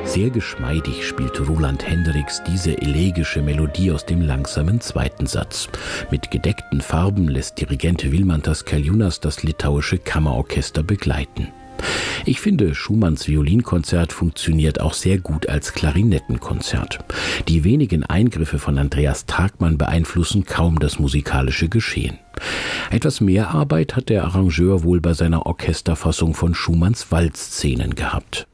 Sehr geschmeidig spielt Roland Hendricks diese elegische Melodie aus dem langsamen zweiten Satz. Mit gedeckten Farben lässt Dirigent Vilmantas Kaljūnas das litauische Kammerorchester begleiten. Ich finde, Schumanns Violinkonzert funktioniert auch sehr gut als Klarinettenkonzert. Die wenigen Eingriffe von Andreas Tagmann beeinflussen kaum das musikalische Geschehen. Etwas mehr Arbeit hat der Arrangeur wohl bei seiner Orchesterfassung von Schumanns Waldszenen gehabt.